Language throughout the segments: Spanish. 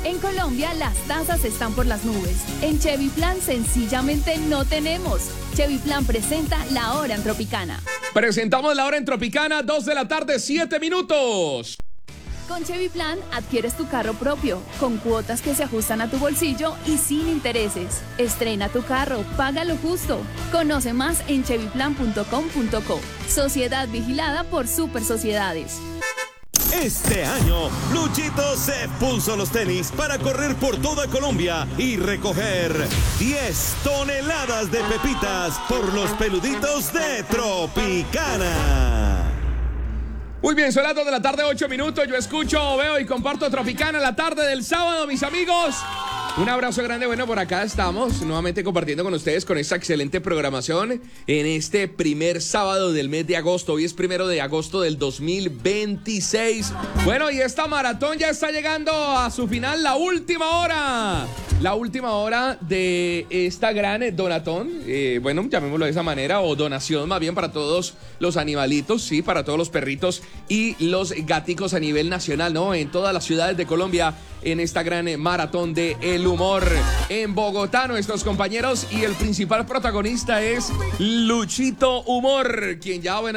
En Colombia las tasas están por las nubes. En Chevy Plan sencillamente no tenemos. Chevy Plan presenta La Hora en Tropicana. Presentamos La Hora en Tropicana, 2 de la tarde, 7 minutos. Con Chevy Plan adquieres tu carro propio, con cuotas que se ajustan a tu bolsillo y sin intereses. Estrena tu carro, paga lo justo. Conoce más en chevyplan.com.co. Sociedad vigilada por Super Sociedades. Este año, Luchito se puso los tenis para correr por toda Colombia y recoger 10 toneladas de pepitas por los peluditos de Tropicana. Muy bien, son las 2 de la tarde, 8 minutos. Yo escucho, veo y comparto Tropicana la tarde del sábado, mis amigos. Un abrazo grande. Bueno, por acá estamos nuevamente compartiendo con ustedes con esta excelente programación en este primer sábado del mes de agosto. Hoy es 1 de agosto del 2026. Bueno, y esta maratón ya está llegando a su final, la última hora. La última hora de esta gran donatón, bueno, llamémoslo de esa manera, o donación más bien para todos los animalitos, sí, para todos los perritos y los gaticos a nivel nacional, ¿no? En todas las ciudades de Colombia, en esta gran maratón de El Humor. En Bogotá, nuestros compañeros, y el principal protagonista es Luchito Humor, quien ya, bueno,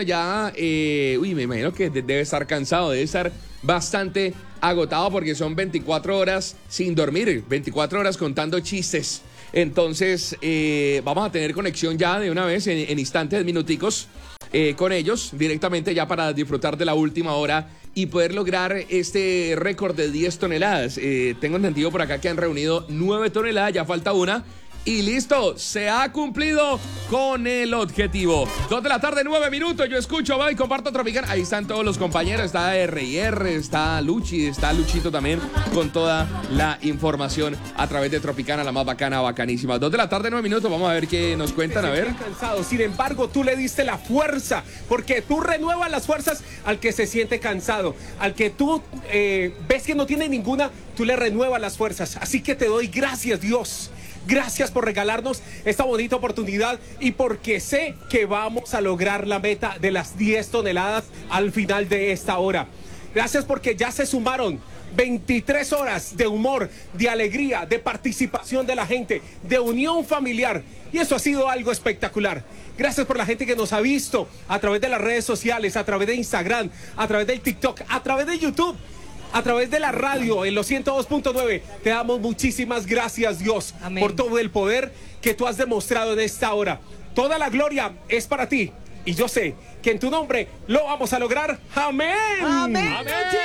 me imagino que debe estar cansado, debe estar bastante agotado porque son 24 horas sin dormir, 24 horas contando chistes. Entonces, vamos a tener conexión ya de una vez, en instantes, minuticos, con ellos, directamente ya para disfrutar de la última hora y poder lograr este récord de 10 toneladas. Tengo entendido por acá que han reunido 9 toneladas, ya falta una. Y listo, se ha cumplido con el objetivo. 2 de la tarde, 9 minutos. Yo escucho, veo y comparto Tropicana. Ahí están todos los compañeros. Está R&R, está Luchi, está Luchito también, con toda la información a través de Tropicana, la más bacana, bacanísima. 2 de la tarde, 9 minutos. Vamos a ver qué nos cuentan. A ver. Cansado. Sin embargo, tú le diste la fuerza, porque tú renuevas las fuerzas al que se siente cansado. Al que tú ves que no tiene ninguna, tú le renuevas las fuerzas. Así que te doy gracias, Dios. Gracias por regalarnos esta bonita oportunidad y porque sé que vamos a lograr la meta de las 10 toneladas al final de esta hora. Gracias porque ya se sumaron 23 horas de humor, de alegría, de participación de la gente, de unión familiar. Y eso ha sido algo espectacular. Gracias por la gente que nos ha visto a través de las redes sociales, a través de Instagram, a través del TikTok, a través de YouTube, a través de la radio en los 102.9. Te damos muchísimas gracias, Dios. Amén. Por todo el poder que tú has demostrado en esta hora. Toda la gloria es para ti. Y yo sé que en tu nombre lo vamos a lograr. Amén. Amén. Amén,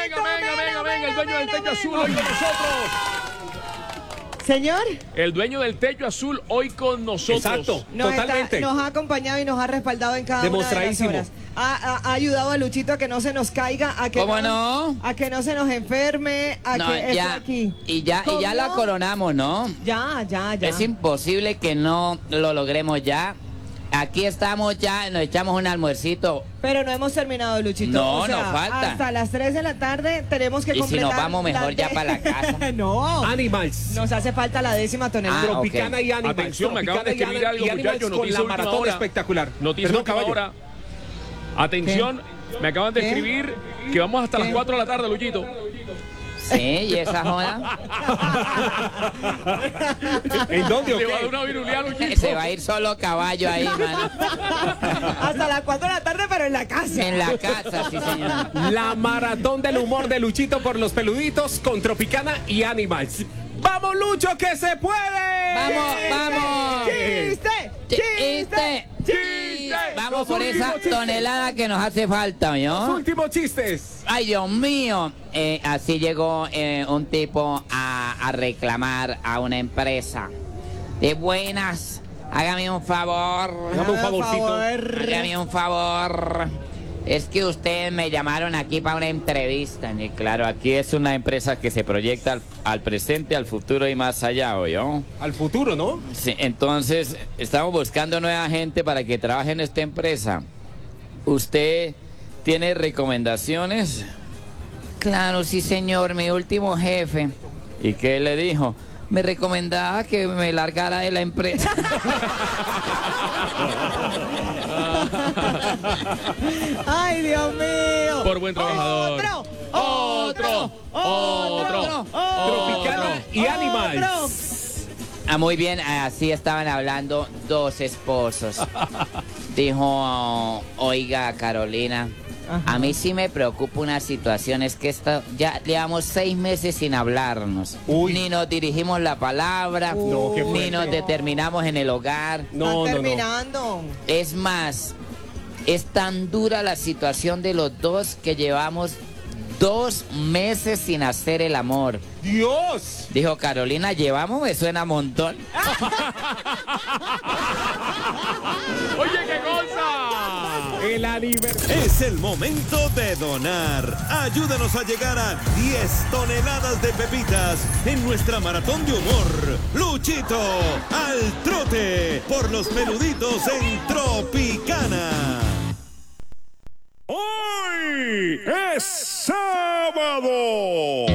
amén. El dueño del techo azul hoy con nosotros. Señor. El dueño del techo azul hoy con nosotros. Exacto, totalmente. Nos ha acompañado y nos ha respaldado en cada una de las horas. Ha ayudado a Luchito a que no se nos caiga, a que a que no se nos enferme, a que ya, aquí. Y ya la coronamos, ¿no? Ya. Es imposible que no lo logremos ya. Aquí estamos ya, nos echamos un almuercito. Pero no hemos terminado, Luchito. No, o sea, nos falta. Hasta las 3 de la tarde tenemos que completar. Y si nos vamos mejor ya para la casa. No. Animals. Nos hace falta la 10ª tonelada. Tropicana y Animals. Atención, me acaban de escribir algo, muchachos. Con la maratón espectacular. Noticia última hora. Atención, me acaban de escribir que vamos hasta las 4 de la tarde, Luchito. Sí, ¿y esa joda? ¿En dónde? Le va a dar una viruleada, Luchito. Se va a ir solo caballo ahí, mano. Hasta las 4 de la tarde, pero en la casa. En la casa, sí, señor. La maratón del humor de Luchito por los peluditos con Tropicana y Animals. ¡Vamos, Lucho, que se puede! ¡Vamos! ¡Chiste! Vamos por esa tonelada que nos hace falta, Los ¿no? últimos chistes. Ay, Dios mío. Así llegó un tipo a reclamar a una empresa. De buenas, hágame un favor. Hágame un favorcito. Hágame un favor. Es que ustedes me llamaron aquí para una entrevista. Y claro, aquí es una empresa que se proyecta al presente, al futuro y más allá, ¿oyó? Al futuro, ¿no? Sí, entonces estamos buscando nueva gente para que trabaje en esta empresa. ¿Usted tiene recomendaciones? Claro, sí, señor, mi último jefe. ¿Y qué le dijo? Me recomendaba que me largara de la empresa. ¡Ay, Dios mío! Por buen trabajador. ¡Otro! Tropicana Muy bien, así estaban hablando dos esposos. Dijo, oiga, Carolina, a mí sí me preocupa una situación, es que ya llevamos 6 meses sin hablarnos. Ni nos dirigimos la palabra, ni nos determinamos en el hogar. Están terminando. Es más, es tan dura la situación de los dos que llevamos 2 meses sin hacer el amor. ¡Dios! Dijo Carolina, llevamos, me suena un montón. Oye, qué cosa. El aniversario. Es el momento de donar. Ayúdanos a llegar a 10 toneladas de pepitas en nuestra maratón de humor. Luchito al trote por los peluditos en Tropicana. ¡Hoy es sábado!